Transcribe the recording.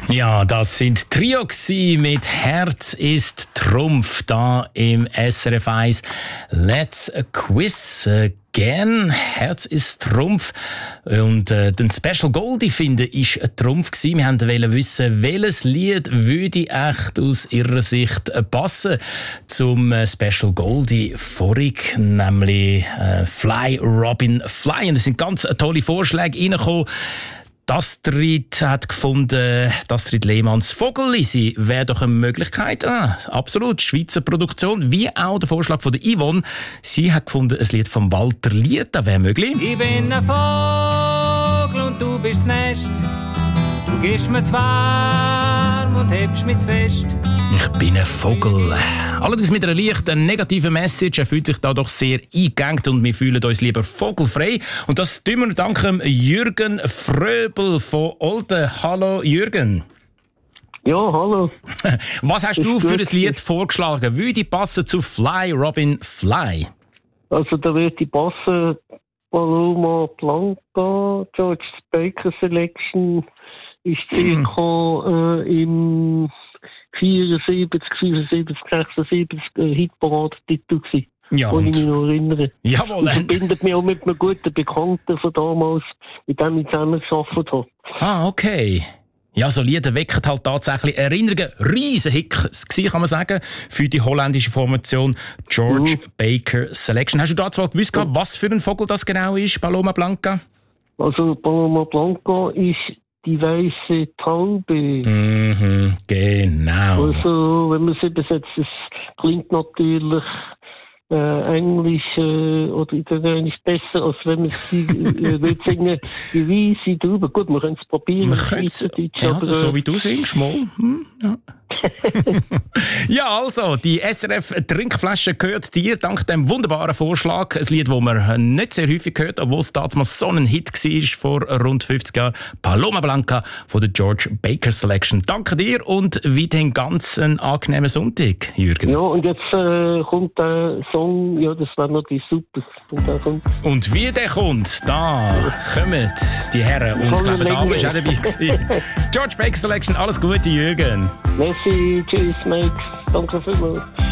Ja, das sind Trio mit «Herz ist Trumpf» da im SRF 1 «Let's Quiz Again». «Herz ist Trumpf». Und den Special Goldie finden ist ein Trumpf gewesen. Wir wollten wissen, welches Lied würde echt aus Ihrer Sicht passen zum Special Goldie vorig, nämlich «Fly Robin Fly». Und es sind ganz tolle Vorschläge reingekommen. Astrid hat gefunden, Astrid Lehmanns «Vogellisi» wäre doch eine Möglichkeit. Absolut, Schweizer Produktion, wie auch der Vorschlag von der Yvonne. Sie hat gefunden, ein Lied von Walter Lieta wäre möglich. Ich bin ein Vogel und du bist das Nest. Du gibst mir zu warm und hebst mich zu fest. Ich bin ein Vogel. Allerdings mit einer leichten negativen Message. Er fühlt sich da doch sehr eingegangen und wir fühlen uns lieber vogelfrei. Und das tun wir dank Jürgen Fröbel von Olten. Hallo Jürgen. Ja, hallo. Was hast du für ein Lied vorgeschlagen? Würde passen zu «Fly Robin Fly»? Also da würde passen Paloma Blanca, George Baker Selection ist circa im 74, 76 Hitparade-Titel gewesen. Ja, kann ich mich noch erinnern. Jawohl. Das verbindet mich auch mit einem guten Bekannten von damals, mit dem ich zusammengearbeitet habe. Ah, okay. Ja, so Lieder wecken halt tatsächlich Erinnerungen. Riesen Hick kann man sagen, für die holländische Formation George Baker Selection. Hast du da zwar gewusst, was für ein Vogel das genau ist, Paloma Blanca? Also Paloma Blanca ist die weiße Taube. Mhm, genau. Also, wenn man es übersetzt, es klingt natürlich Englisch oder Italienisch besser, als wenn man es will singen, die weiße Taube. Gut, wir können es probieren. Ja, also, so wie du singst, mal. Ja. Ja, also, die SRF-Trinkflasche gehört dir dank dem wunderbaren Vorschlag. Ein Lied, das man nicht sehr häufig hört, obwohl es damals so ein Hit war vor rund 50 Jahren. «Paloma Blanca» von der George Baker Selection. Danke dir und weiterhin ganz einen angenehmen Sonntag, Jürgen. Ja, und jetzt kommt der Song, ja, das wäre natürlich super. Und wie der kommt, da kommen die Herren. Und ich glaube, da war auch dabei gewesen. George Baker Selection, alles Gute, Jürgen. Merci, tschüss, Max. Danke vielmals.